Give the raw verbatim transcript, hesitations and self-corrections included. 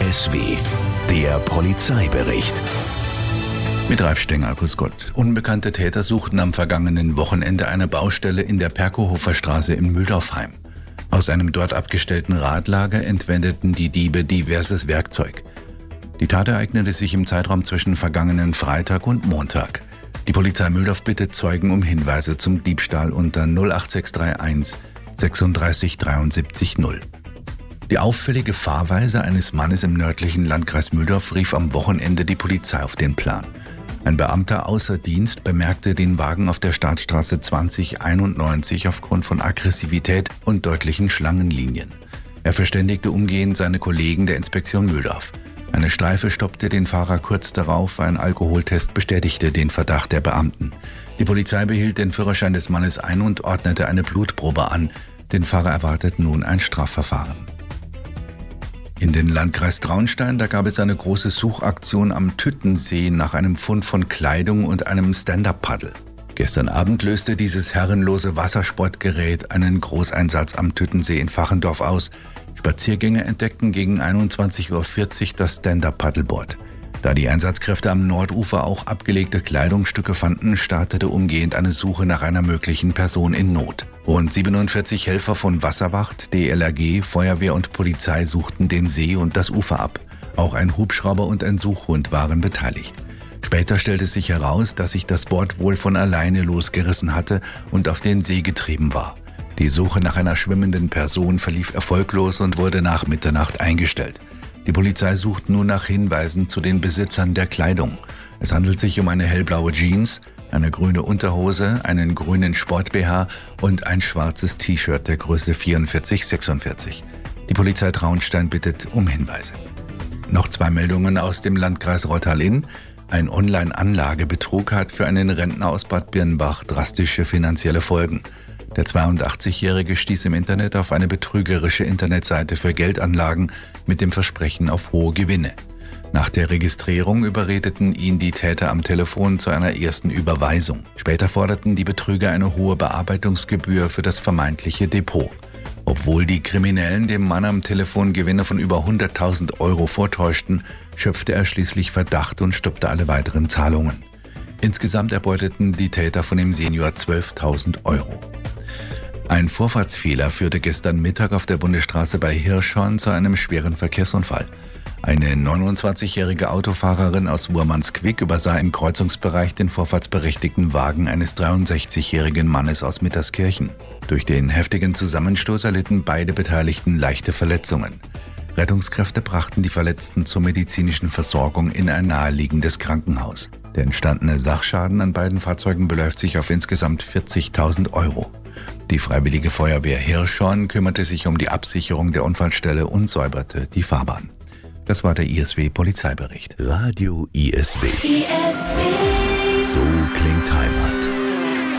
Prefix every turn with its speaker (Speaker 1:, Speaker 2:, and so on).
Speaker 1: S W, der Polizeibericht. Mit Ralf Stenger, grüß Gott. Unbekannte Täter suchten am vergangenen Wochenende eine Baustelle in der Perkohofer Straße in Mühldorf-Heim. Aus einem dort abgestellten Radlager entwendeten die Diebe diverses Werkzeug. Die Tat ereignete sich im Zeitraum zwischen vergangenen Freitag und Montag. Die Polizei Mühldorf bittet Zeugen um Hinweise zum Diebstahl unter null acht sechs drei eins sechsunddreißig dreiundsiebzig null. Die auffällige Fahrweise eines Mannes im nördlichen Landkreis Mühldorf rief am Wochenende die Polizei auf den Plan. Ein Beamter außer Dienst bemerkte den Wagen auf der Startstraße zwanzig einundneunzig aufgrund von Aggressivität und deutlichen Schlangenlinien. Er verständigte umgehend seine Kollegen der Inspektion Mühldorf. Eine Streife stoppte den Fahrer kurz darauf, ein Alkoholtest bestätigte den Verdacht der Beamten. Die Polizei behielt den Führerschein des Mannes ein und ordnete eine Blutprobe an. Den Fahrer erwartet nun ein Strafverfahren. In den Landkreis Traunstein, da gab es eine große Suchaktion am Tüttensee nach einem Fund von Kleidung und einem Stand-Up-Paddel. Gestern Abend löste dieses herrenlose Wassersportgerät einen Großeinsatz am Tüttensee in Fachendorf aus. Spaziergänger entdeckten gegen einundzwanzig Uhr vierzig das Stand-Up-Paddleboard. Da die Einsatzkräfte am Nordufer auch abgelegte Kleidungsstücke fanden, startete umgehend eine Suche nach einer möglichen Person in Not. Rund siebenundvierzig Helfer von Wasserwacht, D L R G, Feuerwehr und Polizei suchten den See und das Ufer ab. Auch ein Hubschrauber und ein Suchhund waren beteiligt. Später stellte sich heraus, dass sich das Board wohl von alleine losgerissen hatte und auf den See getrieben war. Die Suche nach einer schwimmenden Person verlief erfolglos und wurde nach Mitternacht eingestellt. Die Polizei sucht nun nach Hinweisen zu den Besitzern der Kleidung. Es handelt sich um eine hellblaue Jeans, eine grüne Unterhose, einen grünen Sport-B H und ein schwarzes T-Shirt der Größe vierundvierzig sechsundvierzig. Die Polizei Traunstein bittet um Hinweise. Noch zwei Meldungen aus dem Landkreis Rottal-Inn. Ein Online-Anlagebetrug hat für einen Rentner aus Bad Birnbach drastische finanzielle Folgen. Der zweiundachtzigjährige stieß im Internet auf eine betrügerische Internetseite für Geldanlagen mit dem Versprechen auf hohe Gewinne. Nach der Registrierung überredeten ihn die Täter am Telefon zu einer ersten Überweisung. Später forderten die Betrüger eine hohe Bearbeitungsgebühr für das vermeintliche Depot. Obwohl die Kriminellen dem Mann am Telefon Gewinne von über hunderttausend Euro vortäuschten, schöpfte er schließlich Verdacht und stoppte alle weiteren Zahlungen. Insgesamt erbeuteten die Täter von dem Senior zwölftausend Euro. Ein Vorfahrtsfehler führte gestern Mittag auf der Bundesstraße bei Hirschhorn zu einem schweren Verkehrsunfall. Eine neunundzwanzigjährige Autofahrerin aus Wurmansquick übersah im Kreuzungsbereich den vorfahrtsberechtigten Wagen eines dreiundsechzigjährigen Mannes aus Mitterskirchen. Durch den heftigen Zusammenstoß erlitten beide Beteiligten leichte Verletzungen. Rettungskräfte brachten die Verletzten zur medizinischen Versorgung in ein naheliegendes Krankenhaus. Der entstandene Sachschaden an beiden Fahrzeugen beläuft sich auf insgesamt vierzigtausend Euro. Die Freiwillige Feuerwehr Hirschhorn kümmerte sich um die Absicherung der Unfallstelle und säuberte die Fahrbahn. Das war der I S W-Polizeibericht.
Speaker 2: Radio I S W.
Speaker 3: I S W.
Speaker 2: So klingt Heimat.